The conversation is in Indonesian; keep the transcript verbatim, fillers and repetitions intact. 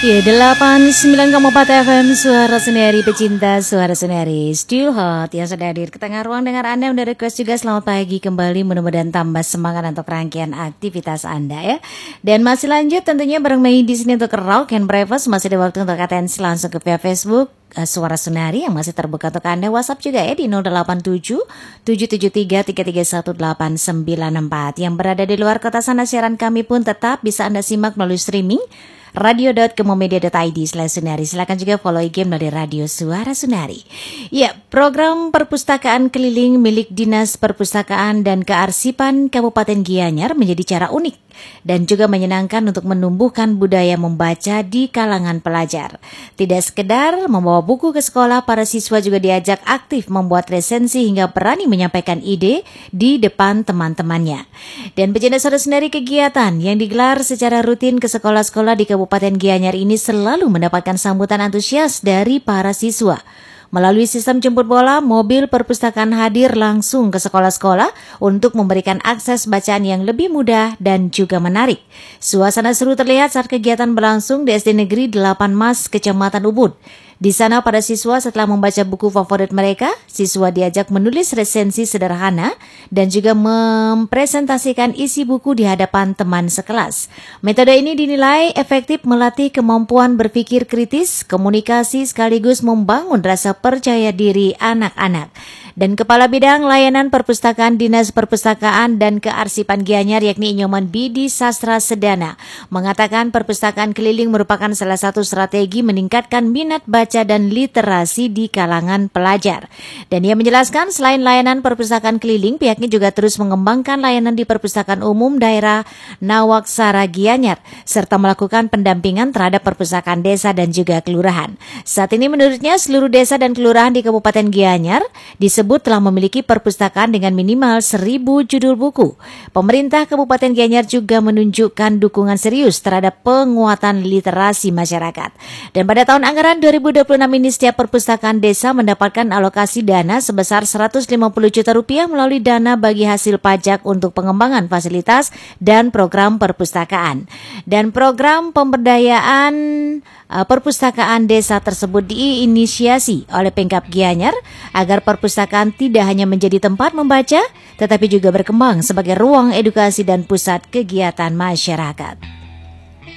Ya, delapan puluh sembilan koma empat F M Suara Senari, pecinta Suara Senari Still Hot yang sudah hadir ke tengah ruang dengar Anda. Udah request juga selamat pagi kembali, mudah-mudahan tambah semangat untuk rangkaian aktivitas Anda ya. Dan masih lanjut tentunya bareng Mei di sini untuk Rock and Breakfast. Masih ada waktu untuk atensi langsung ke via Facebook uh, Suara Senari yang masih terbuka untuk Anda. WhatsApp juga ya di nol delapan tujuh tujuh tujuh tiga tiga tiga satu delapan sembilan empat. Yang berada di luar kota sana, siaran kami pun tetap bisa Anda simak melalui streaming radio dot kemomedia dot i d slash sunari. Silakan juga follow I G melalui Radio Suara Sunari. Ya, program perpustakaan keliling milik Dinas Perpustakaan dan Kearsipan Kabupaten Gianyar menjadi cara unik dan juga menyenangkan untuk menumbuhkan budaya membaca di kalangan pelajar. Tidak sekedar membawa buku ke sekolah, para siswa juga diajak aktif membuat resensi hingga berani menyampaikan ide di depan teman-temannya. Dan pecinta Suara Sunari, kegiatan yang digelar secara rutin ke sekolah-sekolah di Kabupaten Gianyar ini selalu mendapatkan sambutan antusias dari para siswa. Melalui sistem jemput bola, mobil perpustakaan hadir langsung ke sekolah-sekolah untuk memberikan akses bacaan yang lebih mudah dan juga menarik. Suasana seru terlihat saat kegiatan berlangsung di S D Negeri delapan Mas, Kecamatan Ubud. Di sana para siswa setelah membaca buku favorit mereka, siswa diajak menulis resensi sederhana dan juga mempresentasikan isi buku di hadapan teman sekelas. Metode ini dinilai efektif melatih kemampuan berpikir kritis, komunikasi sekaligus membangun rasa percaya diri anak-anak. Dan Kepala Bidang Layanan Perpustakaan Dinas Perpustakaan dan Kearsipan Gianyar yakni Inyoman Bidi Sastra Sedana mengatakan perpustakaan keliling merupakan salah satu strategi meningkatkan minat baca dan literasi di kalangan pelajar. Dan ia menjelaskan selain layanan perpustakaan keliling, pihaknya juga terus mengembangkan layanan di Perpustakaan Umum Daerah Nawaksara Gianyar serta melakukan pendampingan terhadap perpustakaan desa dan juga kelurahan. Saat ini menurutnya seluruh desa dan kelurahan di Kabupaten Gianyar disebut telah memiliki perpustakaan dengan minimal seribu judul buku. Pemerintah Kabupaten Gianyar juga menunjukkan dukungan serius terhadap penguatan literasi masyarakat. Dan pada tahun anggaran dua ribu dua puluh enam ini setiap perpustakaan desa mendapatkan alokasi dana sebesar seratus lima puluh juta rupiah melalui dana bagi hasil pajak untuk pengembangan fasilitas dan program perpustakaan. Dan program pemberdayaan uh, perpustakaan desa tersebut diinisiasi oleh Pemkab Gianyar agar perpustakaan tidak hanya menjadi tempat membaca, tetapi juga berkembang sebagai ruang edukasi dan pusat kegiatan masyarakat.